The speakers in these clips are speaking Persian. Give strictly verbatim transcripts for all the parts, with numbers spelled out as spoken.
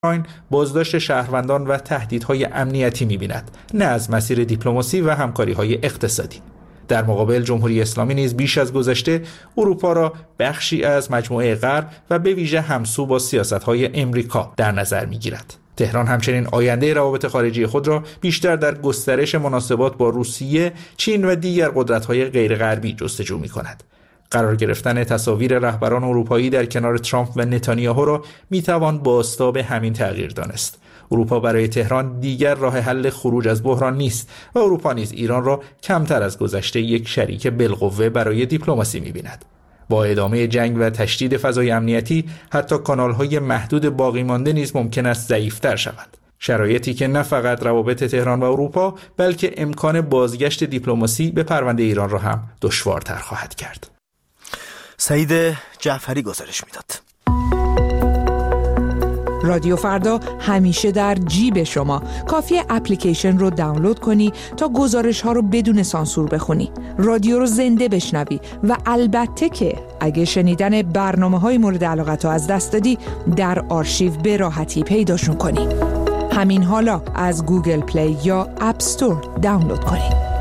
اوکراین بازداشت شهروندان و تهدیدهای امنیتی می‌بیند، نه از مسیر دیپلماسی و همکاری‌های اقتصادی. در مقابل جمهوری اسلامی نیز بیش از گذشته اروپا را بخشی از مجموعه غرب و به ویژه همسو با سیاست‌های امریکا در نظر می‌گیرد. تهران همچنین آینده روابط خارجی خود را بیشتر در گسترش مناسبات با روسیه، چین و دیگر قدرت‌های غیرغربی جستجو می‌کند. قرار گرفتن تصاویر رهبران اروپایی در کنار ترامپ و نتانیاهو را میتوان بازتاب همین تغییر دانست. اروپا برای تهران دیگر راه حل خروج از بحران نیست و اروپا نیز ایران را کمتر از گذشته یک شریک بالقوه برای دیپلماسی می‌بیند. با ادامه جنگ و تشدید فضای امنیتی، حتی کانال‌های محدود باقی مانده نیز ممکن است ضعیف‌تر شوند. شرایطی که نه فقط روابط تهران و اروپا، بلکه امکان بازگشت دیپلماسی به پرونده ایران را هم دشوارتر خواهد کرد. سعید جعفری گزارش میداد. رادیو فردا همیشه در جیب شما. کافیه اپلیکیشن رو دانلود کنی تا گزارش ها رو بدون سانسور بخونی، رادیو رو زنده بشنوی و البته که اگه شنیدن برنامه های مورد علاقت رو از دست دادی، در آرشیو به راحتی پیداشون کنی. همین حالا از گوگل پلی یا اپ استور دانلود کنی.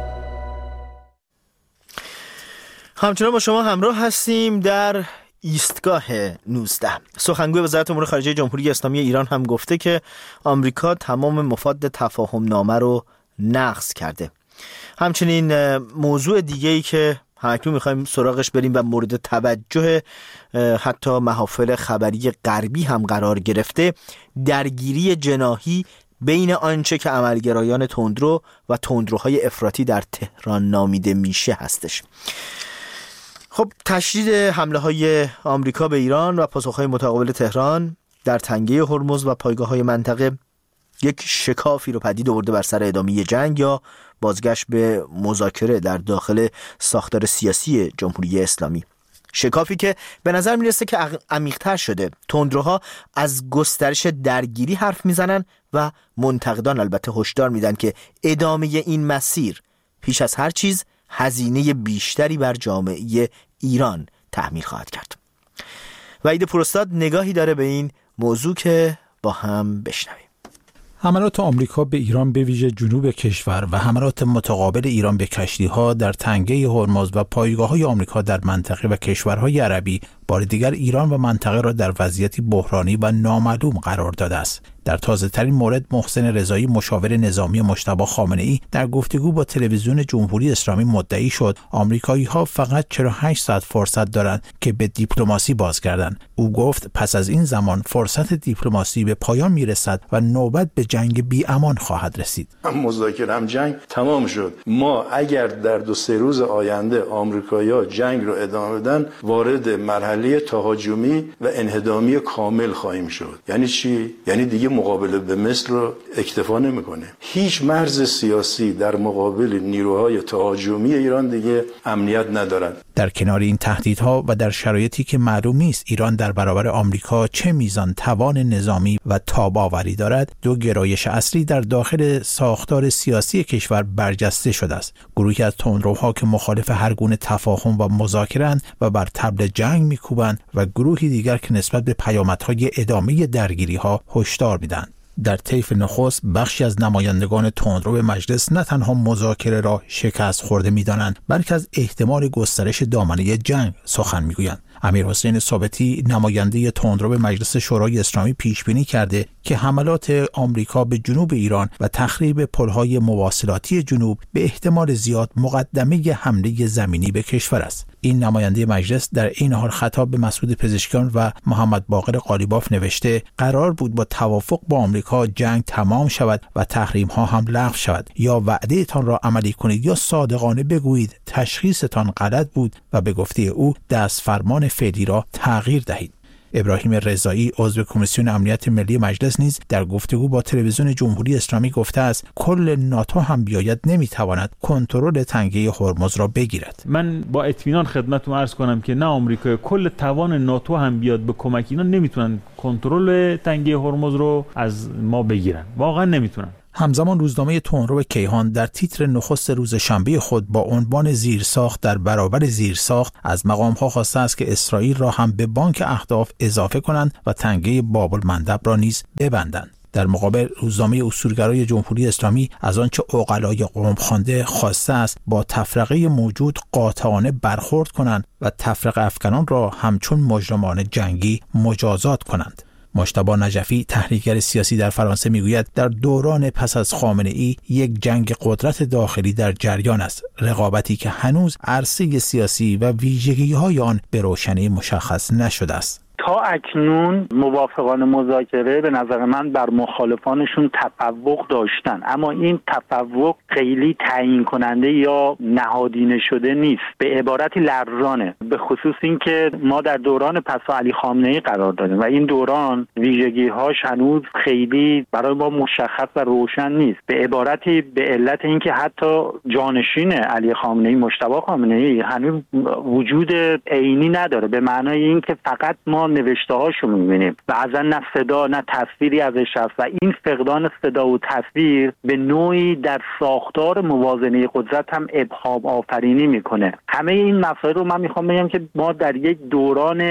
همچنان با شما همراه هستیم در ایستگاه نوزده. سخنگوی وزارت امور خارجه جمهوری اسلامی ایران هم گفته که آمریکا تمام مفاد تفاهم نامه رو نقض کرده. همچنین موضوع دیگه‌ای که همکنون می‌خوایم سراغش بریم و مورد توجه حتی محافل خبری غربی هم قرار گرفته، درگیری جناحی بین آنچه که عملگرایان تندرو و تندروهای افراطی در تهران نامیده میشه هستش. خب تشدید حمله های آمریکا به ایران و پاسخهای متقابل تهران در تنگه هرمز و پایگاه های منطقه یک شکافی رو پدید آورده بر سر ادامه جنگ یا بازگشت به مذاکره در داخل ساختار سیاسی جمهوری اسلامی. شکافی که به نظر میرسه که عمیق‌تر شده. تندروها از گسترش درگیری حرف میزنن و منتقدان البته هشدار میدن که ادامه این مسیر پیش از هر چیز هزینه بیشتری بر جامعه ایران تحمیل خواهد کرد. وحید پوراستاد نگاهی داره به این موضوع که با هم بشنویم. حملات آمریکا به ایران به ویژه جنوب کشور و حملات متقابل ایران به کشتی‌ها در تنگه هرمز و پایگاه‌های آمریکا در منطقه و کشورهای عربی بار دیگر ایران و منطقه را در وضعیتی بحرانی و نامعلوم قرار داده است. در تازه‌ترین مورد محسن رضایی مشاور نظامی مجتبی خامنه‌ای در گفتگو با تلویزیون جمهوری اسلامی مدعی شد آمریکایی‌ها فقط چهل و هشت ساعت فرصت دارند که به دیپلماسی بازگردند. او گفت پس از این زمان فرصت دیپلماسی به پایان میرسد و نوبت به جنگ بی امان خواهد رسید. مذاکره هم جنگ تمام شد. ما اگر در دو سه روز آینده آمریکایی‌ها جنگ رو ادامه بدن، وارد مرحله تهاجمی و انهدامی کامل خواهیم شد. یعنی چی؟ یعنی دیگه مقابله به مثل رو اکتفا نمیکنه. هیچ مرز سیاسی در مقابل نیروهای تهاجمی ایران دیگه امنیت ندارد. در کنار این تهدیدها و در شرایطی که معلوم نیست ایران در برابر آمریکا چه میزان توان نظامی و تاب‌آوری دارد، دو گرایش اصلی در داخل ساختار سیاسی کشور برجسته شده است. گروهی از تندروها که مخالف هر گونه تفاهم و مذاکره‌اند و بر طبل جنگ میکوبند و گروهی دیگر که نسبت به پیامدهای ادامه درگیری‌ها هشدار میدن. در طیف نخست بخشی از نمایندگان تندرو به مجلس نه تنها مذاکره را شکست خورده می‌دانند، بلکه از احتمال گسترش دامنه جنگ سخن می‌گویند. امیرحسین ثابتی نماینده تندرو به مجلس شورای اسلامی پیش بینی کرده که حملات آمریکا به جنوب ایران و تخریب پل‌های مواصلاتی جنوب به احتمال زیاد مقدمه حمله زمینی به کشور است. این نماینده مجلس در این حال خطاب به مسعود پزشکیان و محمد باقر قالیباف نوشته قرار بود با توافق با آمریکا جنگ تمام شود و تحریم‌ها هم لغو شود. یا وعده تان را عملی کنید یا صادقانه بگویید تشخیصتان غلط بود و به گفته او دست فرمان فعلی را تغییر دهید. ابراهیم رضایی عضو کمیسیون امنیت ملی مجلس نیز در گفتگو با تلویزیون جمهوری اسلامی گفته است کل ناتو هم بیاید نمیتواند کنترل تنگه هرمز را بگیرد. من با اطمینان خدمتتون عرض کنم که نه آمریکا، کل توان ناتو هم بیاد به کمک اینا نمیتونن کنترل تنگه هرمز رو از ما بگیرن، واقعا نمیتونن. همزمان روزنامه تندرو کیهان در تیتر نخست روز شنبه خود با عنوان زیرساخت در برابر زیرساخت از مقام‌ها خواسته است که اسرائیل را هم به بانک اهداف اضافه کنند و تنگه باب المندب را نیز ببندند. در مقابل روزنامه اصولگرای جمهوری اسلامی از آنچه عقلای قوم خوانده خواسته است با تفرقه موجود قاطعانه برخورد کنند و تفرقه افکنان را همچون مجرمان جنگی مجازات کنند. مجتبی نجفی تحلیلگر سیاسی در فرانسه میگوید در دوران پس از خامنه‌ای یک جنگ قدرت داخلی در جریان است، رقابتی که هنوز عرصه سیاسی و ویژگی‌های آن به روشنی مشخص نشده است. تا اکنون موافقان مذاکره به نظر من بر مخالفانشون تفوق داشتن، اما این تفوق خیلی تعیین کننده یا نهادینه شده نیست، به عبارتی لرزانه، به خصوص این که ما در دوران پس از علی خامنه‌ای قرار داریم و این دوران ویژگی‌هاش هنوز خیلی برای ما مشخص و روشن نیست، به عبارتی به علت اینکه حتی جانشین علی خامنه‌ای مجتبی خامنه‌ای هنوز وجود عینی نداره، به معنای اینکه فقط ما نوشته هاشو میبینیم و اصلا نه صدا نه تصویری ازش هست و این فقدان صدا و تصویر به نوعی در ساختار موازنه قدرت هم ابهام آفرینی میکنه. همه این مسائل رو من میخوام بگم که ما در یک دوران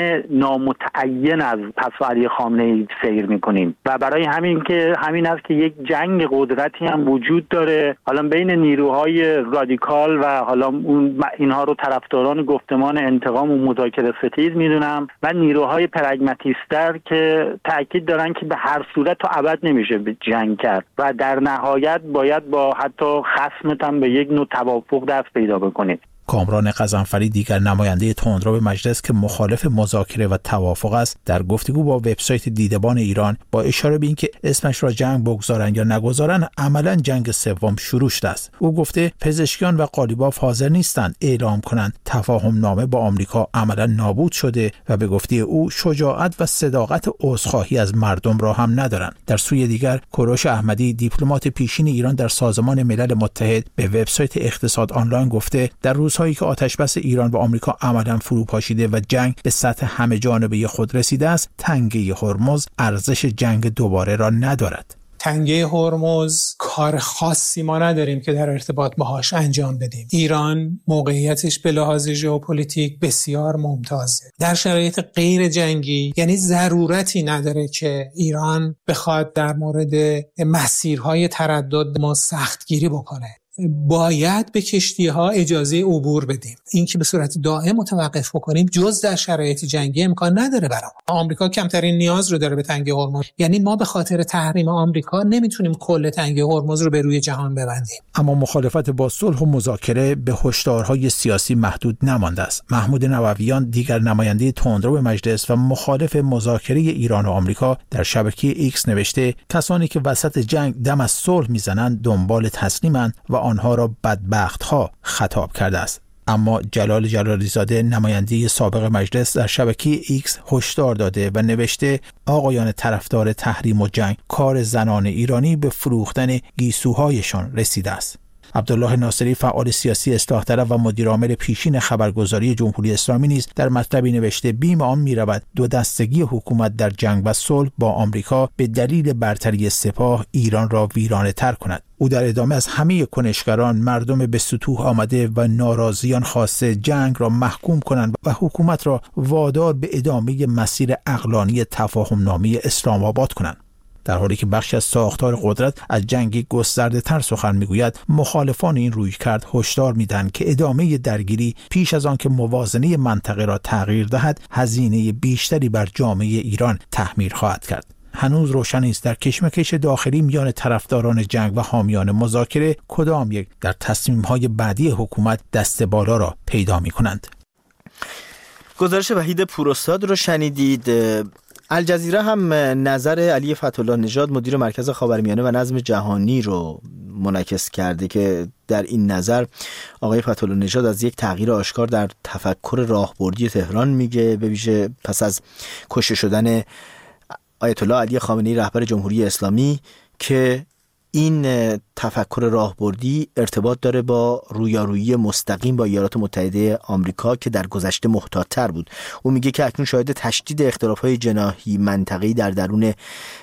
نامتعین از پس علی خامنه‌ای سیر میکنیم و برای همین که همین است که یک جنگ قدرتی هم وجود داره، حالا بین نیروهای رادیکال و حالا اون اینها رو طرفداران گفتمان انتقام و مذاکره ستیز میدونم و نیروهای پرگماتیستر که تأکید دارن که به هر صورت تا ابد نمیشه به جنگ کرد و در نهایت باید با حتی خصمت هم به یک نوع توافق دست پیدا بکنید. کامران قزنفری دیگر نماینده تندرو به مجلس که مخالف مذاکره و توافق است در گفتگو با وبسایت دیدبان ایران با اشاره به اینکه اسمش را جنگ بگذارن یا نگذارن عملا جنگ سوم شروع شده است. او گفته پزشکیان و قالیباف حاضر نیستند اعلام کنند تفاهم نامه با آمریکا عملا نابود شده و به گفته او شجاعت و صداقت عذرخواهی از مردم را هم ندارند. در سوی دیگر کوروش احمدی دیپلمات پیشین ایران در سازمان ملل متحد به وبسایت اقتصاد آنلاین گفته در روز هایی که آتشبس ایران و آمریکا عملاً فرو پاشیده و جنگ به سطح همه جانبه خود رسیده است، تنگه هرمز ارزش جنگ دوباره را ندارد. تنگه هرمز کار خاصی ما نداریم که در ارتباط باهاش انجام بدیم. ایران موقعیتش به لحاظ ژئوپلیتیک بسیار ممتازه. در شرایط غیر جنگی یعنی ضرورتی نداره که ایران بخواد در مورد مسیرهای تردد ما سختگیری بکنه. باید به کشتی‌ها اجازه عبور بدیم. این که به صورت دائم متوقف بکنیم جز در شرایط جنگی امکان نداره برام. آمریکا کمترین نیاز رو داره به تنگه هرمز. یعنی ما به خاطر تحریم آمریکا نمیتونیم کل تنگه هرمز رو به روی جهان ببندیم. اما مخالفت با صلح و مذاکره به هشدارهای سیاسی محدود نمانده است. محمود نوویان دیگر نماینده تندرو به مجلس و مخالف مذاکره ایران و آمریکا در شبکه ایکس نوشته کسانی که وسط جنگ دم از صلح میزنند دنبال تسلیمند و آنها را بدبخت‌ها خطاب کرده است. اما جلال جلالی زاده نماینده سابق مجلس در شبکه ایکس هشدار داده و نوشته آقایان طرفدار تحریم و جنگ کار زنان ایرانی به فروختن گیسوهایشان رسیده است. عبدالله ناصری فعال سیاسی اصلاح طلب و مدیرعامل پیشین خبرگزاری جمهوری اسلامی نیز در مطلبی نوشته بیم آن می‌رود دو دستگی حکومت در جنگ و صلح با آمریکا به دلیل برتری سپاه ایران را ویرانه‌تر کند. او در ادامه از همه کنشگران مردم به سطوح آمده و ناراضیان خواسته جنگ را محکوم کنند و حکومت را وادار به ادامه مسیر عقلانی تفاهم نامه اسلام آباد کنند. در حالی که بخشی از ساختار قدرت از جنگی گسترده تر سخن میگوید، مخالفان این رویکرد هشدار میدهند که ادامه درگیری پیش از آن که موازنه منطقه را تغییر دهد هزینه بیشتری بر جامعه ایران تحمیل خواهد کرد. هنوز روشن است در کشمکش داخلی میان طرفداران جنگ و حامیان مذاکره کدام یک در تصمیم‌های بعدی حکومت دست بالا را پیدا می‌کنند. گزارش وحید پوراستاد رو شنیدید. الجزیره هم نظر علی فتح‌الله نژاد مدیر مرکز خاورمیانه و نظم جهانی رو منعکس کرده که در این نظر آقای فتح‌الله نژاد از یک تغییر آشکار در تفکر راهبردی تهران میگه، به ویژه پس از کشته شدن آیت الله علی خامنه‌ای رهبر جمهوری اسلامی که این تفکر راهبردی ارتباط داره با رویارویی مستقیم با ایالات متحده آمریکا که در گذشته محتاط‌تر بود. او میگه که اکنون شاهد تشدید اختلاف‌های جناحی منطقه‌ای در درون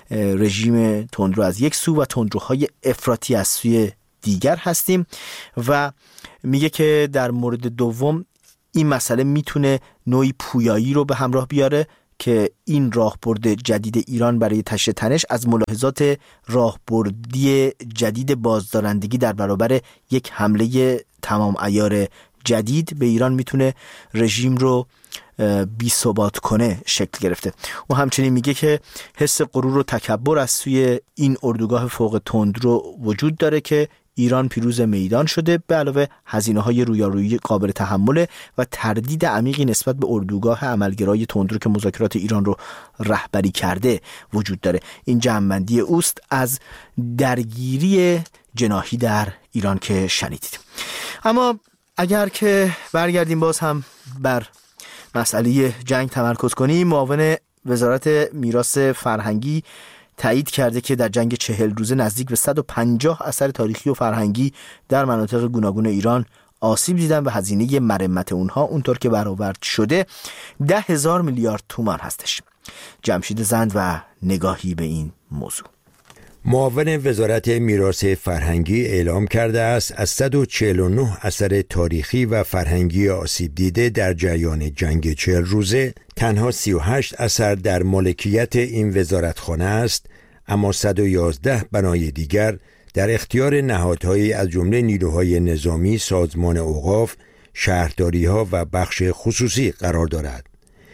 رژیم تندرو از یک سو و تندروهای افراطی از سوی دیگر هستیم و میگه که در مورد دوم این مسئله میتونه نوعی پویایی رو به همراه بیاره که این راهبرد جدید ایران برای تشدید تنش از ملاحظات راهبردی جدید بازدارندگی در برابر یک حمله تمام عیار جدید به ایران میتونه رژیم رو بی ثبات کنه شکل گرفته. و همچنین میگه که حس غرور و تکبر از سوی این اردوگاه فوق تندرو وجود داره که ایران پیروز میدان شده، به علاوه هزینه‌های رویارویی قابل تحمله و تردید عمیقی نسبت به اردوگاه عملگرای تندرو که مذاکرات ایران رو رهبری کرده وجود داره. این جمع‌بندی اوست از درگیری جناحی در ایران که شنیدید. اما اگر که برگردیم باز هم بر مسئله جنگ تمرکز کنیم، معاون وزارت میراث فرهنگی تایید کرده که در جنگ چهل روزه نزدیک به صد و پنجاه اثر تاریخی و فرهنگی در مناطق گوناگون ایران آسیب دیدن و هزینه مرمت اونها اونطور که برآورد شده ده هزار میلیارد تومان هستش. جمشید زند و نگاهی به این موضوع. معاون وزارت میراث فرهنگی اعلام کرده است از صد و چهل و نه اثر تاریخی و فرهنگی آسیب دیده در جریان جنگ چهل روزه تنها سی و هشت اثر در مالکیت این وزارتخانه است، اما صد و یازده بنای دیگر در اختیار نهادهایی از جمله نیروهای نظامی، سازمان اوقاف، شهرداری‌ها و بخش خصوصی قرار دارد.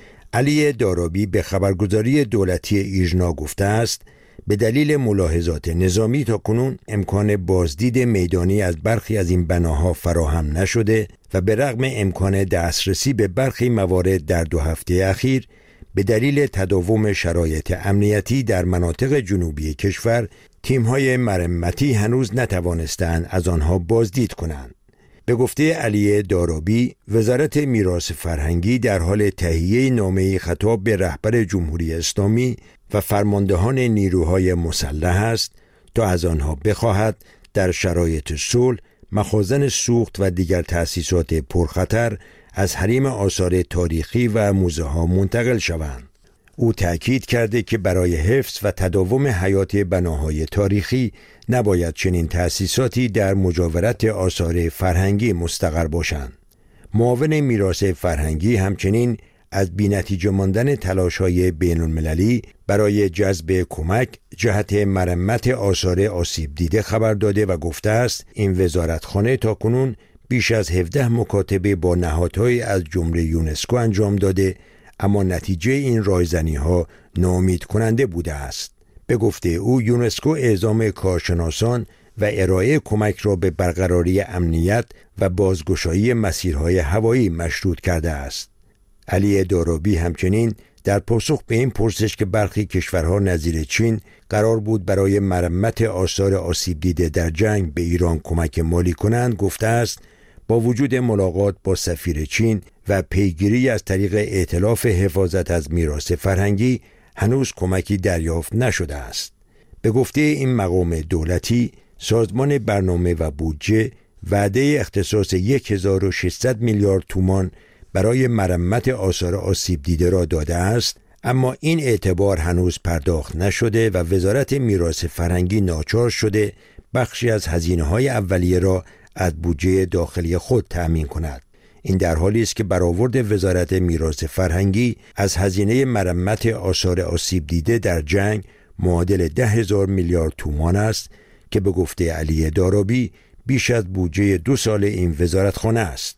علی دارابی به خبرگزاری دولتی ایژنا گفته است به دلیل ملاحظات نظامی تاکنون امکان بازدید میدانی از برخی از این بناها فراهم نشده و به رغم امکان دسترسی به برخی موارد در دو هفته اخیر به دلیل تداوم شرایط امنیتی در مناطق جنوبی کشور تیم‌های مرمتی هنوز نتوانستند از آنها بازدید کنند. به گفته علی دارابی، وزارت میراث فرهنگی در حال تهیه نامه خطاب به رهبر جمهوری اسلامی و فرماندهان نیروهای مسلح است تا از آنها بخواهد در شرایط صلح مخازن سوخت و دیگر تأسیسات پرخطر از حریم آثار تاریخی و موزه ها منتقل شوند. او تأکید کرده که برای حفظ و تداوم حیات بناهای تاریخی نباید چنین تأسیساتی در مجاورت آثار فرهنگی مستقر باشند. معاون میراث فرهنگی همچنین از بی‌نتیجه ماندن تلاش‌های بین‌المللی برای جذب کمک جهت مرمت آثار آسیب دیده خبر داده و گفته است این وزارتخانه تاکنون بیش از هفده مکاتبه با نهادهای از جمله یونسکو انجام داده، اما نتیجه این رایزنی‌ها ناامید کننده بوده است. به گفته او یونسکو اعزام کارشناسان و ارائه کمک را به برقراری امنیت و بازگشایی مسیرهای هوایی مشروط کرده است. علی دارابی همچنین در پاسخ به این پرسش که برخی کشورها نظیر چین قرار بود برای مرمت آثار آسیب دیده در جنگ به ایران کمک مالی کنند گفته است با وجود ملاقات با سفیر چین و پیگیری از طریق ائتلاف حفاظت از میراث فرهنگی هنوز کمکی دریافت نشده است. به گفته این مقام دولتی سازمان برنامه و بودجه وعده اختصاص هزار و ششصد میلیارد تومان برای مرمت آثار آسیب دیده را داده است، اما این اعتبار هنوز پرداخت نشده و وزارت میراث فرهنگی ناچار شده بخشی از هزینه‌های اولیه را از بودجه داخلی خود تأمین کند. این در حالی است که برآورد وزارت میراث فرهنگی از هزینه مرمت آثار آسیب دیده در جنگ معادل ده هزار میلیارد تومان است که به گفته علی دارابی بیش از بودجه دو سال این وزارتخانه است.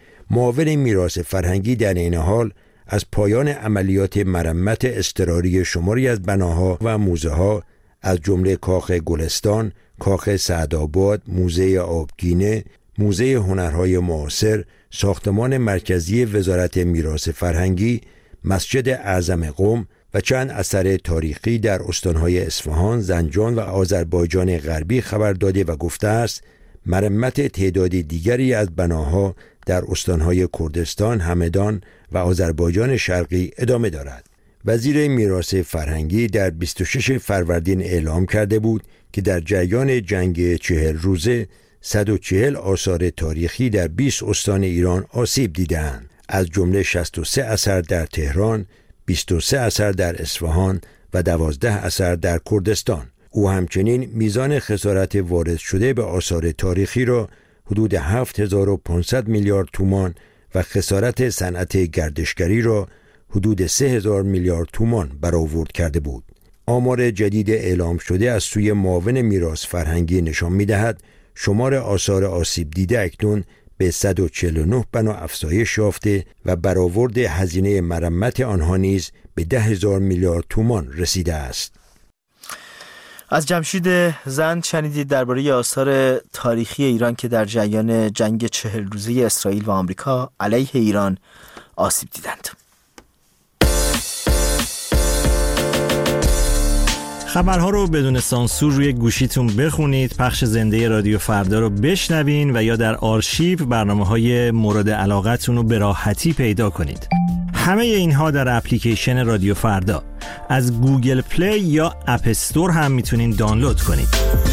معاون میراث فرهنگی در این حال از پایان عملیات مرمت اضطراری شماری از بناها و موزه ها از جمله کاخ گلستان، کاخ سعدآباد، موزه آبگینه، موزه هنرهای معاصر، ساختمان مرکزی وزارت میراث فرهنگی، مسجد اعظم قم و چند اثر تاریخی در استانهای اصفهان، زنجان و آذربایجان غربی خبر داده و گفته است مرمت تعداد دیگری از بناها در استانهای کردستان، همدان و آذربایجان شرقی ادامه دارد. وزیر میراث فرهنگی در بیست و شش فروردین اعلام کرده بود که در جریان جنگ چهل روزه صد و چهل آثار تاریخی در بیست استان ایران آسیب دیدند، از جمله شصت و سه اثر در تهران، بیست و سه اثر در اصفهان و دوازده اثر در کردستان. او همچنین میزان خسارت وارد شده به آثار تاریخی را حدود هفت هزار و پانصد میلیارد تومان و خسارت صنعت گردشگری را حدود سه هزار میلیارد تومان برآورد کرده بود. آمار جدید اعلام شده از سوی معاون میراث فرهنگی نشان می‌دهد شمار آثار آسیب دیده اکنون به صد و چهل و نه بنا افزایش یافته و برآورد هزینه مرمت آنها نیز به ده هزار میلیارد تومان رسیده است. از جمشید زند شنیدید درباره آثار تاریخی ایران که در جریان جنگ چهل روزه اسرائیل و آمریکا علیه ایران آسیب دیدند. خبرها رو بدون سانسور روی گوشیتون بخونید، پخش زنده رادیو فردا رو بشنوین و یا در آرشیو برنامه‌های مورد علاقتون رو به راحتی پیدا کنید. همه اینها در اپلیکیشن رادیو فردا از گوگل پلی یا اپ استور هم میتونین دانلود کنید.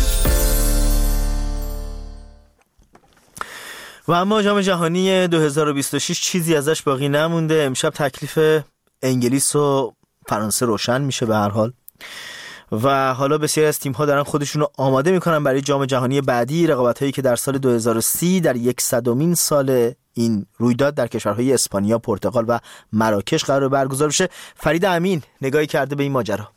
و اما جام جهانی دو هزار و بیست و شش چیزی ازش باقی نمونده. امشب تکلیف انگلیس و فرانسه روشن میشه به هر حال و حالا بسیاری از تیم‌ها دارن خودشون رو آماده میکنن برای جام جهانی بعدی، رقابت‌هایی که در سال دو هزار و سی در صدمین سال این رویداد در کشورهای اسپانیا، پرتغال و مراکش قرار برگزار بشه. فرید امین نگاهی کرده به این ماجرا.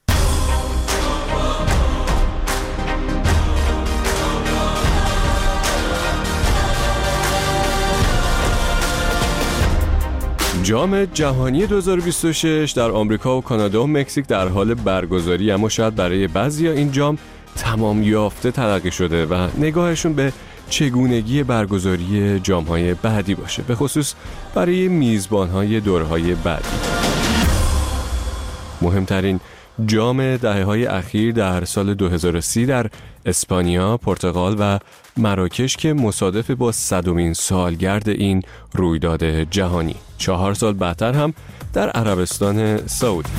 جام جهانی دو هزار و بیست و شش در آمریکا و کانادا و مکزیک در حال برگزاری، اما شاید برای بعضیا این جام تمام یافته تلقی شده و نگاهشون به چگونگی برگزاری جام‌های بعدی باشه، به خصوص برای میزبان‌های دورهای بعدی. مهمترین جام دهه‌های اخیر در سال دو هزار و سی در اسپانیا، پرتغال و مراکش که مصادف با صدمین سالگرد این رویداد جهانی. چهار سال بعدتر هم در عربستان سعودی.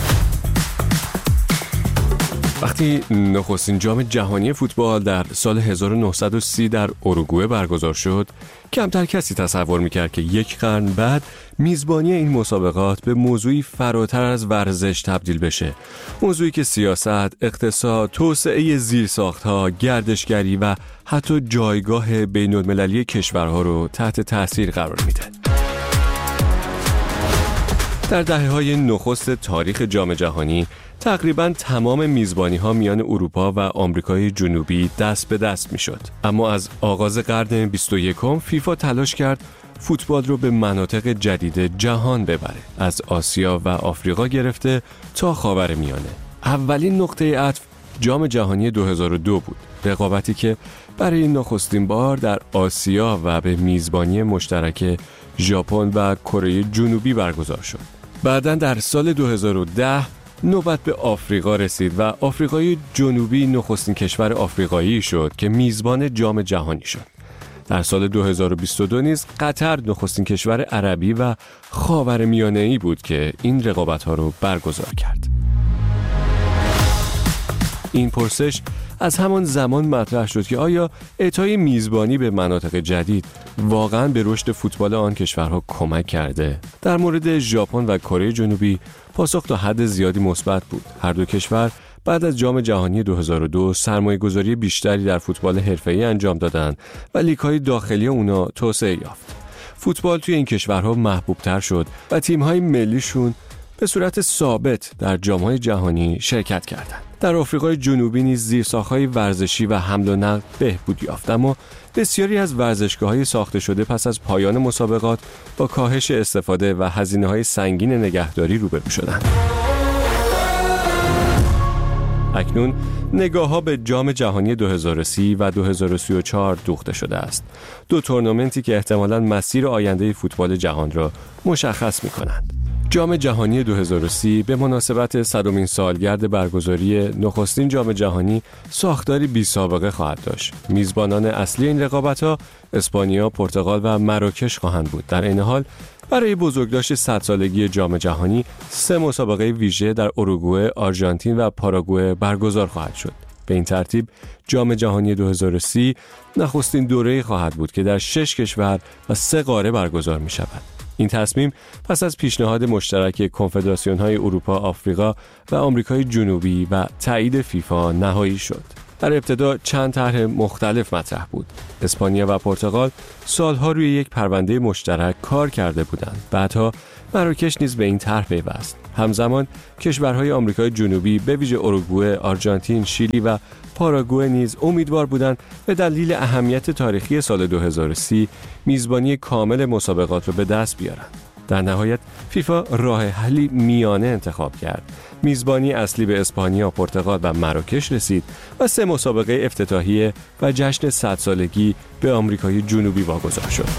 وقتی نخستین جام جهانی فوتبال در سال هزار و نهصد و سی در اوروگوئه برگزار شد، کمتر کسی تصور میکرد که یک قرن بعد میزبانی این مسابقات به موضوعی فراتر از ورزش تبدیل بشه. موضوعی که سیاست، اقتصاد، توسعه زیرساخت‌ها، گردشگری و حتی جایگاه بین‌المللی کشورها رو تحت تأثیر قرار میده. در دهه‌های نخست تاریخ جام جهانی تقریباً تمام میزبانی‌ها میان اروپا و آمریکای جنوبی دست به دست میشد. اما از آغاز قرن بیست و یکم فیفا تلاش کرد فوتبال رو به مناطق جدید جهان ببره، از آسیا و آفریقا گرفته تا خاورمیانه. اولین نقطه عطف جام جهانی دو هزار و دو بود، رقابتی که برای نخستین بار در آسیا و به میزبانی مشترک ژاپن و کره جنوبی برگزار شد. بعداً در سال دو هزار و ده نوبت به آفریقا رسید و آفریقای جنوبی نخستین کشور آفریقایی شد که میزبان جام جهانی شد. در سال دو هزار و بیست و دو نیز قطر نخستین کشور عربی و خاورمیانه‌ای بود که این رقابت‌ها رو برگزار کرد. این پرسش از همان زمان مطرح شد که آیا اعطای میزبانی به مناطق جدید واقعاً به رشد فوتبال آن کشورها کمک کرده؟ در مورد ژاپن و کره جنوبی پاسخ تا حد زیادی مثبت بود. هر دو کشور بعد از جام جهانی دو هزار و دو سرمایه‌گذاری بیشتری در فوتبال حرفه‌ای انجام دادند و لیگ‌های داخلی اونا توسعه یافت. فوتبال توی این کشورها محبوب‌تر شد و تیم‌های ملیشون به صورت ثابت در جام‌های جهانی شرکت کردند. در آفریقای جنوبی نیز زیرساخت‌های ورزشی و حمل و نقل بهبود یافت، اما بسیاری از ورزشگاه‌های ساخته شده پس از پایان مسابقات با کاهش استفاده و هزینه‌های سنگین نگهداری روبرو شدند. اکنون نگاه‌ها به جام جهانی دو هزار و سی و دو هزار و سی و چهار دوخته شده است. دو تورنمنتی که احتمالاً مسیر آینده فوتبال جهان را مشخص می‌کنند. جام جهانی دو هزار و سی به مناسبت صدمین سالگرد برگزاری نخستین جام جهانی ساختاری بی سابقه خواهد داشت. میزبانان اصلی این رقابت‌ها اسپانیا، پرتغال و مراکش خواهند بود. در این حال برای بزرگداشت صد سالگی جام جهانی سه مسابقه ویژه در اروگوئه، آرژانتین و پاراگوئه برگزار خواهد شد. به این ترتیب جام جهانی دو هزار و سی نخستین دوره‌ای خواهد بود که در شش کشور و سه قاره برگزار می شود. این تصمیم پس از پیشنهاد مشترک کنفدراسیون‌های اروپا، آفریقا و آمریکای جنوبی و تایید فیفا نهایی شد. در ابتدا چند طرح مختلف مطرح بود. اسپانیا و پرتغال سالها روی یک پرونده مشترک کار کرده بودند. بعدها مراکش نیز به این طرح پیوست. همزمان کشورهای آمریکای جنوبی به ویژه اروگوئه، آرژانتین، شیلی و پاراگوئه نیز امیدوار بودند به دلیل اهمیت تاریخی سال دو هزار و سی میزبانی کامل مسابقات را به دست بیارند. در نهایت فیفا راه حلی میانه انتخاب کرد. میزبانی اصلی به اسپانیا، پرتغال و مراکش رسید و سه مسابقه افتتاحیه و جشن صد سالگی به آمریکای جنوبی واگذار شد.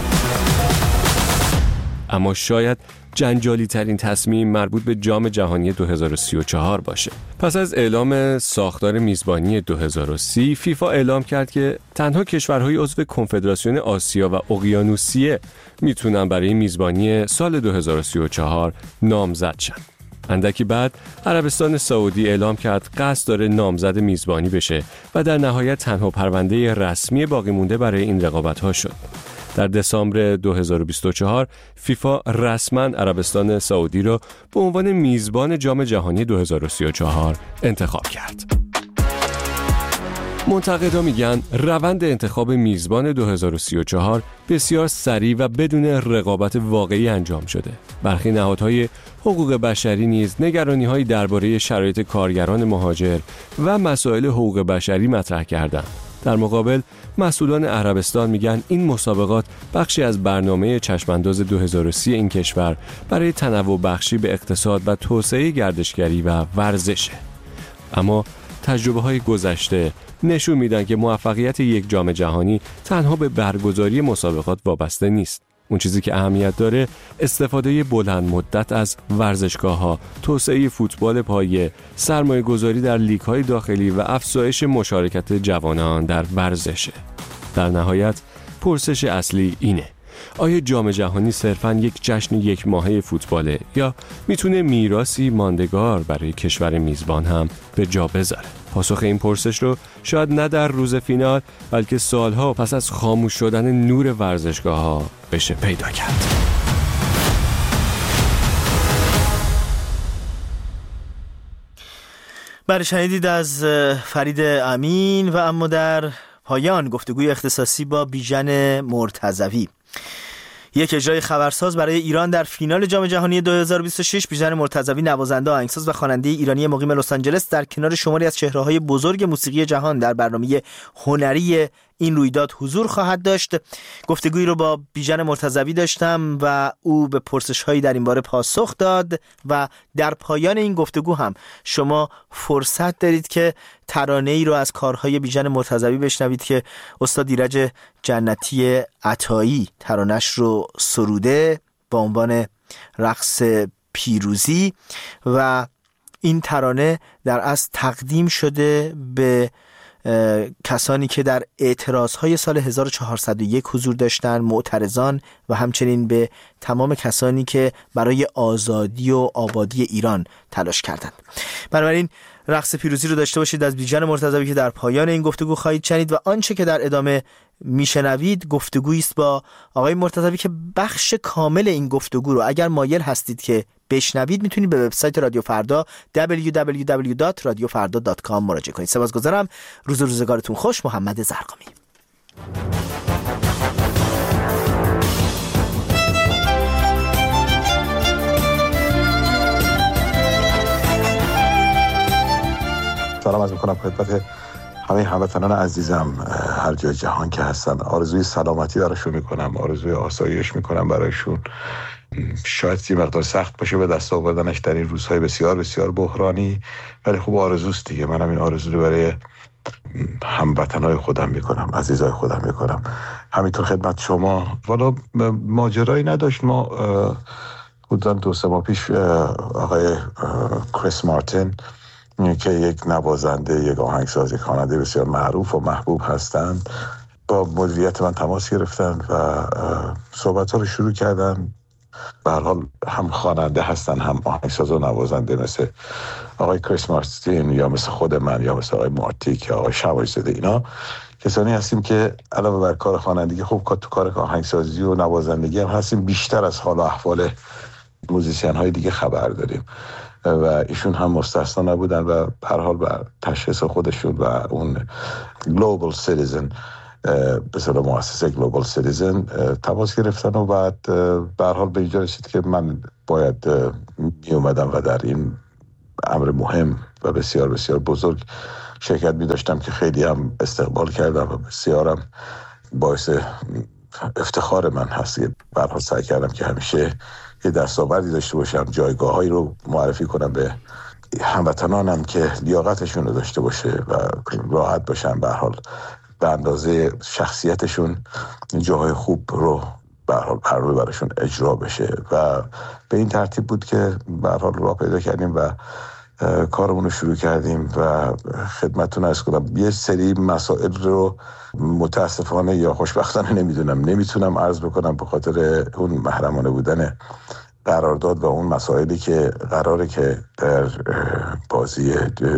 اما شاید جنجالی ترین تصمیم مربوط به جام جهانی دو هزار و سی و چهار باشه. پس از اعلام ساختار میزبانی دو هزار و سی، فیفا اعلام کرد که تنها کشورهای عضو کنفدراسیون آسیا و اقیانوسیه میتونن برای میزبانی سال دو هزار و سی و چهار نامزد شن. اندکی بعد عربستان سعودی اعلام کرد قصد داره نامزد میزبانی بشه و در نهایت تنها پرونده رسمی باقی مونده برای این رقابت‌ها شد. در دسامبر دو هزار و بیست و چهار فیفا رسما عربستان سعودی را به عنوان میزبان جام جهانی دو هزار و سی و چهار انتخاب کرد. منتقدا میگن روند انتخاب میزبان دو هزار و سی و چهار بسیار سریع و بدون رقابت واقعی انجام شده. برخی نهادهای حقوق بشری نیز نگرانی‌هایی درباره شرایط کارگران مهاجر و مسائل حقوق بشری مطرح کردند. در مقابل مسئولان عربستان میگن این مسابقات بخشی از برنامه چشمانداز دو هزار و سی این کشور برای تنوع بخشی به اقتصاد و توسعه گردشگری و ورزشه. اما تجربه های گذشته نشون میدن که موفقیت یک جام جهانی تنها به برگزاری مسابقات وابسته نیست. اون چیزی که اهمیت داره استفاده بلند مدت از ورزشگاه‌ها، توسعه فوتبال پایه، سرمایه‌گذاری در لیگ‌های داخلی و افزایش مشارکت جوانان در ورزشه. در نهایت پرسش اصلی اینه: آیا جام جهانی صرفاً یک جشن یک ماهه فوتباله یا میتونه میراثی ماندگار برای کشور میزبان هم به جا بذاره؟ پاسخ این پرسش رو شاید نه در روز فینال بلکه سالها پس از خاموش شدن نور ورزشگاه‌ها بشه پیدا کرد. بله، شنیدید از فرید امین. و اما در پایان گفتگوی اختصاصی با بیژن مرتضوی، یک اجرای خبرساز برای ایران در فینال جام جهانی دو هزار و بیست و شش. بیژن مرتضوی نوازنده، آهنگساز و خواننده ایرانی مقیم لس آنجلس در کنار شماری از چهره‌های بزرگ موسیقی جهان در برنامه هنری این رویداد حضور خواهد داشت. گفتگویی رو با بیژن مرتضوی داشتم و او به پرسش‌هایی در این باره پاسخ داد و در پایان این گفتگو هم شما فرصت دارید که ترانه‌ای رو از کارهای بیژن مرتضوی بشنوید که استاد ایرج جنتی عطایی ترانه‌اش رو سروده با عنوان رقص پیروزی و این ترانه در اصل تقدیم شده به کسانی که در اعتراضهای سال هزار و چهارصد و یک حضور داشتن، معترضان، و همچنین به تمام کسانی که برای آزادی و آبادی ایران تلاش کردند. بنابراین رقص پیروزی رو داشته باشید از بیژن مرتضوی که در پایان این گفتگو خواهید شنید و آنچه که در ادامه میشنوید گفتگویی است با آقای مرتضوی که بخش کامل این گفتگو رو اگر مایل هستید که بشنوید میتونید به وبسایت رادیو فردا دبلیو دبلیو دبلیو دات رادیو فردا دات کام مراجعه کنید. سپاسگزارم. روز روزگارتون خوش. محمد زرقامی. سلام عرض می‌کنم خدمت همه هموطنان عزیزم هر جای جهان که هستن. آرزوی سلامتی براشون میکنم، آرزوی آسایش میکنم برایشون. شاید یه مقدار سخت باشه به دست آوردنش در این روزهای بسیار بسیار بحرانی، ولی خب آرزوست دیگه. منم این آرزو رو برای هموطنای خودم میکنم، عزیزای خودم میکنم. همینطور خدمت شما. والا ماجرایی نداشت. ما بودن دو سه ماه پیش آقای کریس مارتین که یک نوازنده، یک آهنگساز، یک خواننده بسیار معروف و محبوب هستند با مدیریت من تماس گرفتن و صحبت ها رو شروع کردن. به هر حال هم خواننده هستن هم آهنگساز و نوازنده، مثل آقای کریس مارتین یا مثل خود من یا مثل آقای مارتیک یا آقای شوایزاده. اینا کسانی هستیم که علاوه بر کار خوانندگی خب تو کار آهنگسازی و نوازندگی هم هستیم، بیشتر از حال و احوال موزیسین های دیگه خبر داریم و ایشون هم مستثنا نبودن و به هر حال بر تشخیص خودشون و اون گلوبال سیتیزن به اصطلاح مؤسسه گلوبال سیتیزن تماس گرفتن و بعد به هر حال به اینجا رسید که من باید می اومدم و در این امر مهم و بسیار بسیار بزرگ شرکت می داشتم که خیلی هم استقبال کردم و بسیارم باعث افتخار من هست. به هر حال سعی کردم که همیشه یه دستاوردی داشته باشم، جایگاه هایی رو معرفی کنم به هموطنانم که لیاقتشون رو داشته باشه و راحت باشن، به هر حال به اندازه شخصیتشون جاهای خوب رو به هر حال پرروی براشون اجرا بشه و به این ترتیب بود که به هر حال راه پیدا کردیم و کارمون رو شروع کردیم و خدمتتون عرض کنم یه سری مسائل رو متاسفانه یا خوشبختانه نمیدونم نمیتونم عرض بکنم به خاطر اون محرمانه بودن قرارداد و اون مسائلی که قراره که در بازی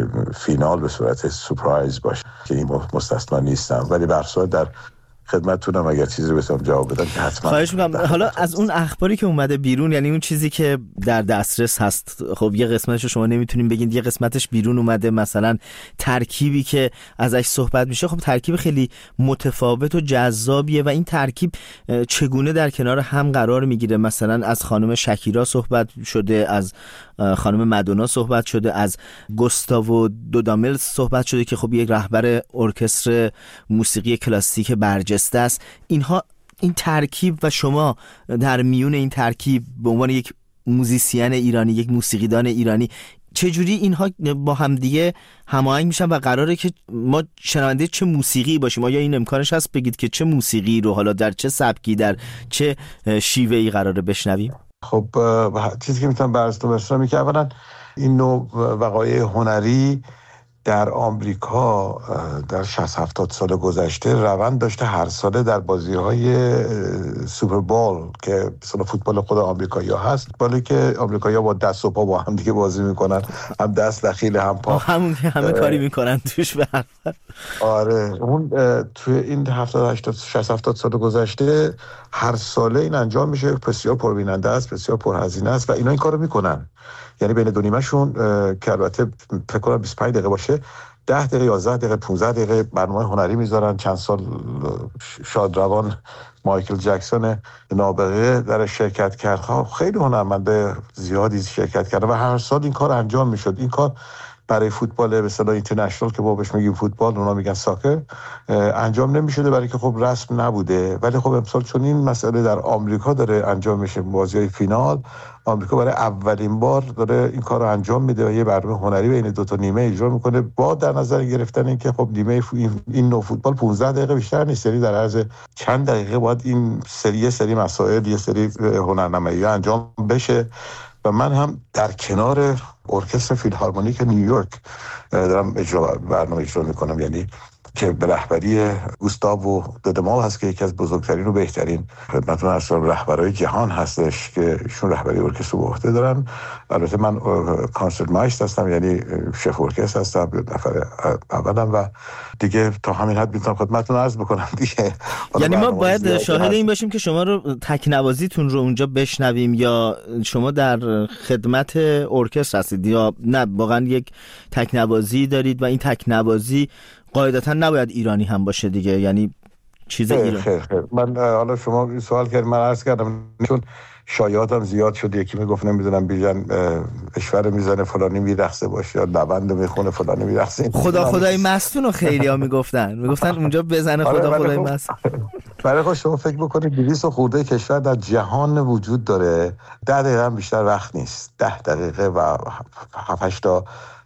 فینال به صورت سورپرایز باشه که این مستثنا نیستم، ولی به هر صورت در خدمتتونم اگر چیزی رو بتونم جواب بدم که حتما. خواهش میکنم. حالا از اون اخباری که اومده بیرون، یعنی اون چیزی که در دسترس هست، خب یه قسمتش رو شما نمیتونین بگین، یه قسمتش بیرون اومده، مثلا ترکیبی که ازش صحبت میشه خب ترکیب خیلی متفاوت و جذابیه و این ترکیب چگونه در کنار هم قرار میگیره؟ مثلا از خانم شکیرا صحبت شده، از خانم مادونا صحبت شده، از گوستاوو دودامل صحبت شده که خب یک رهبر ارکستر موسیقی کلاسیک برجسته است. اینها این ترکیب و شما در میون این ترکیب به عنوان یک موزیسین ایرانی، یک موسیقیدان ایرانی، چجوری اینها با همدیگه هماهنگ میشن و قراره که ما شنونده چه موسیقی باشیم؟ آیا این امکانش هست بگید که چه موسیقی رو حالا در چه سبکی، در چه شیوهی قراره بشنویم؟ خب چیزی که میتونم براتون برسونم که اولا این نوع وقایع هنری در آمریکا در شصت هفتاد سال گذشته روند داشته هر ساله در بازی‌های سوپر بول که مثلا فوتبال خود آمریکایی‌ها هست، بالی که آمریکایی‌ها با دست و پا با هم دیگه بازی میکنن، هم دست دخیل هم پا، همون همه کاری میکنن توش. به هر حال آره اون توی این هفتاد هشتاد شصت هفتاد سال گذشته هر ساله این انجام میشه، بسیار پربیننده است، بسیار پرهزینه است و اینا این کارو میکنن. یعنی بین دو نیمه‌شون که البته فکر کنم بیست و پنج دقیقه باشه، ده دقیقه یازده دقیقه پانزده دقیقه برنامه هنری میذارن. چند سال شادروان مایکل جکسون نابغه در شرکت کرد، خیلی هنرمنده زیادی شرکت کرد و هر سال این کار انجام میشد. این کار برای فوتبال به اصطلاح اینترنشنال که ما بهش میگیم فوتبال، اونا میگن ساکر، انجام نمیشده برای که خب رسم نبوده. ولی خب امسال چون این مسئله در آمریکا داره انجام میشه، بازی‌های فینال، آمریکا برای اولین بار داره این کار رو انجام میده و یه برنامه هنری بین دو تا نیمه اجرا میکنه، با در نظر گرفتن این که خب نیمه این نوع فوتبال پانزده دقیقه بیشتر نیست، یعنی در عرض چند دقیقه باید این سری سری مسائل، یه سری هنرنمایی انجام بشه. و من هم در کنار ارکستر فیلهارمونیک نیویورک دارم اجرا برنامه اجرا میکنم، یعنی که به رهبری گوستاوو دودامل هست که یکی از بزرگترین و بهترین خدمتتون عرض رهبرای جهان هستش که ایشون رهبری ارکستر به عهده دارن. البته من کانسرت مایستر هستم، یعنی شف ارکستر هستم، نفر اولم و دیگه تا همین حد میتونم خدمتتون عرض بکنم دیگه. یعنی ما باید شاهد این باشیم که شما رو تکنوازیتون رو اونجا بشنویم یا شما در خدمت ارکستر هستید یا نه واقعا یک تکنوازی دارید و این تکنوازی قاعدتا نباید ایرانی هم باشه دیگه، یعنی چیز ایرانی؟ خیر خیر من حالا شما این سوال کردید، من عرض کردم چون شایعاتم زیاد شد، یکی میگفت نمیدونم بیژن اشور میزنه فلانی میرقصه باشه یا نوند میخونه فلانی میرقصه. خدا خدای مستون رو خیلیا میگفتن میگفتن اونجا بزنه خدا خدای مستون. برای خود شما فکر بکنید دویست خورده کشور در جهان وجود داره، ده دقیقه هم بیشتر وقت نیست، ده دقیقه و هفت هشت تا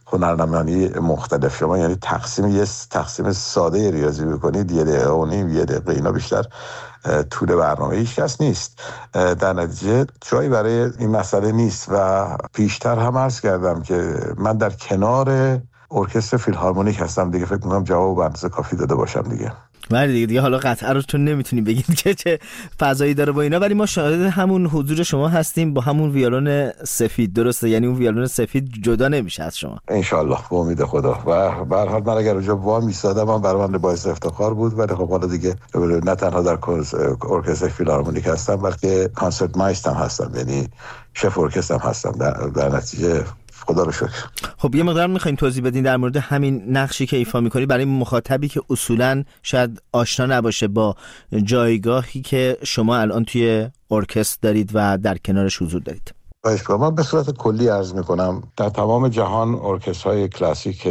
هنرنمایی مختلف. شما یعنی تقسیم یه تقسیم ساده ریاضی بکنید یه دقیقه و نیم یه دقیقه، اینا بیشتر طول برنامه هیچ کس نیست. در نتیجه جایی برای این مسئله نیست و پیشتر هم عرض کردم که من در کنار ارکستر فیلهارمونیک هستم دیگه. فکر می‌کنم جواب به اندازه کافی داده باشم دیگه. ولی دیگه دیگه حالا قطعا رو چون نمیتونیم بگید که چه فضایی داره با اینا، ولی ما شاهد همون حضور شما هستیم با همون ویولون سفید. درسته؟ یعنی اون ویولون سفید جدا نمیشه از شما ان شاء الله به امید خدا. و به هر حال من اگر اونجا وا میسادم من برام باعث افتخار بود. ولی خب حالا دیگه نه تنها در ارکستر فیلهارمونیک هستم بلکه کانسرت مایستر هم هستم، یعنی شف ارکستر هم هستم. در, در نتیجه خدا رو شکر. خب یه مقدار میخواین توضیح بدین در مورد همین نقشی که ایفا میکنی برای مخاطبی که اصولاً شاید آشنا نباشه با جایگاهی که شما الان توی ارکستر دارید و در کنارش حضور دارید. من به صورت کلی عرض میکنم در تمام جهان ارکسترهای کلاسیک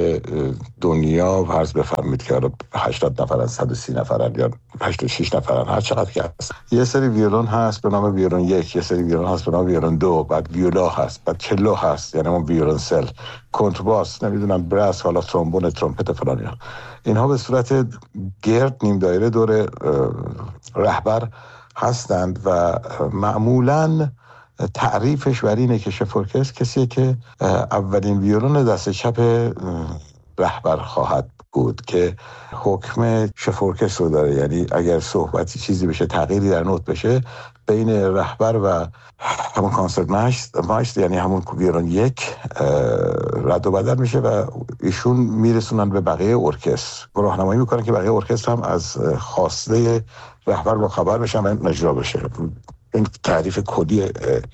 دنیا فرض بفرمایید که هشتاد نفرن، صد و سی نفرن یا هشتاد و شش نفرن، هر چقدر که هست. یه سری ویولون هست به نام ویولون یک، یه سری ویولون هست به نام ویولون دو، بعد ویولا هست، بعد چلو هست یعنی اون ویولون سل، کنترباس، نمیدونم براس، حالا ترومبون، ترومپت فلان اینا. اینها به صورت گرد نیم دایره دور رهبر هستند و معمولاً تعریفش بر اینه که شف ارکستر کسیه که اولین ویولون دست چپ رهبر خواهد بود که حکم شف ارکستر رو داره. یعنی اگر صحبتی چیزی بشه، تغییری در نوت بشه، بین رهبر و همون کانسرت مایستر یعنی همون ویولون یک رد و بدل میشه و ایشون میرسونن به بقیه ارکستر، راهنمایی میکنن که بقیه ارکستر هم از خواسته رهبر با خبر بشن و اجرا بشه. این تعریف کلی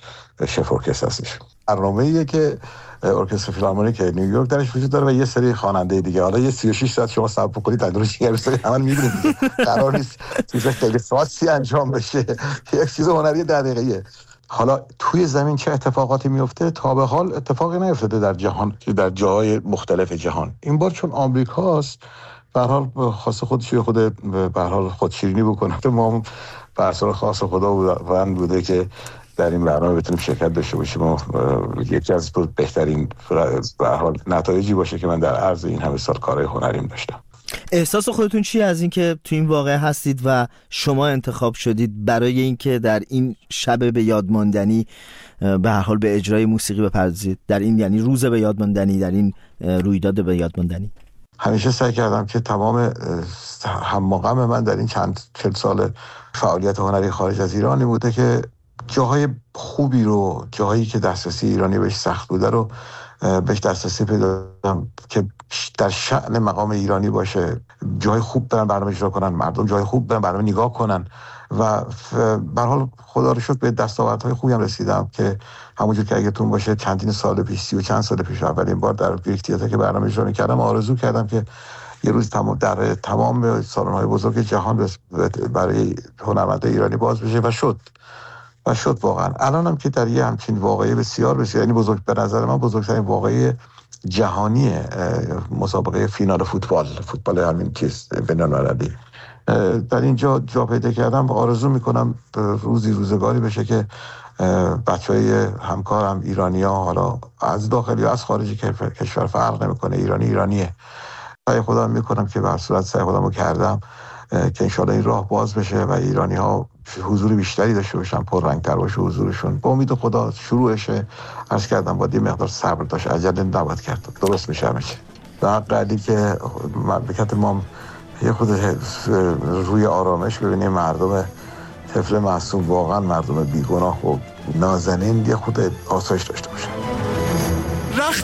شف ارکستر هستش. برنامه‌ایه که ارکستر فیلهارمونیک نیویورک درش وجود داره و یه سری خواننده دیگه. حالا یه سی و شش ساعت شما صبر بکنید در درش یه سری عمل می‌بینید. قرار نیست چیز خیلی خاصی انجام بشه. یک چیز هنری ده دقیقه‌ایه. حالا توی زمین چه اتفاقاتی میفته؟ تا به حال اتفاقی نیفتاده در جهان، در جاهای مختلف جهان. این بار چون آمریکاست به هر حال خاص خودش خود به هر حال خودشیرینی بکنه. ما به اثر خاص خداوند بوده که در این برنامه بتونیم شرکت داشته باشیم و یکی از بهترین به هر حال نتایجی باشه که من در عرض این همه سال کارهای هنریم داشتم. احساس خودتون چیه از اینکه تو این واقعه هستید و شما انتخاب شدید برای اینکه در این شب به یاد ماندنی به هر حال به اجرای موسیقی بپردازید، در این یعنی روز به یاد ماندنی، در این رویداد به یاد ماندنی؟ همیشه سعی کردم که تمام هم‌مقام من در این چند چند سال فعالیت هنری خارج از ایرانی بوده که جاهای خوبی رو، جاهایی که دسترسی ایرانی بهش سخت بوده رو بهش دسترسی پیدا کنم که در شأن مقام ایرانی باشه. جای خوب برن برنامه اجرا کنن، مردم جای خوب برن برنامه نگاه کنن و به هر حال خدا رو شکر به دستاوردهای خوبی هم رسیدم که همونجور که اگه تون باشه چندین سال پیش، سی و چند سال پیش اولین بار در گریک تئاتر که برنامه اجرا می‌کردم آرزو کردم که یه روز تمام در تمام سالن‌های بزرگ جهان برای هنرمندان ایرانی باز بشه و شد و شد واقعا. الانم که در یه همچین واقعه بسیار بسیار یعنی بزرگ به نظر من بزرگترین واقعه جهانی مسابقه فینال فوتبال فوتبال همین چیز بین‌المللی در اینجا جا پیدا کردم. آرزو میکنم روزی روزگاری بشه که بچهای همکارم ایرانی‌ها، حالا از داخلی و از خارج کشور فرق نمیکنه، ایرانی ایرانیه. سعی خودم میکنم که به هر صورت سعی خودمو کردم که انشالله این راه باز بشه و ایرانی‌ها حضور بیشتری داشته باشن، پررنگ‌تر باشه حضورشون. با امید خدا شروعشه. عرض کردم با یه مقدار صبر داشت، عجله نباید کرد، درست میشه همه چی. و قدری که مملکت ما یه خود روی آرامش ببینیم، مردم طفل معصوم واقعا مردم بیگناه و نازنین یه خود آسایش داشته باشه.